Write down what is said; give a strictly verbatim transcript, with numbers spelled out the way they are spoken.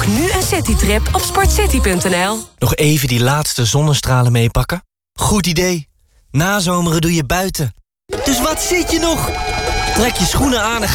Boek nu een Citytrip op sportcity punt n l. Nog even die laatste zonnestralen meepakken? Goed idee. Nazomeren doe je buiten. Dus wat zit je nog? Trek je schoenen aan en ga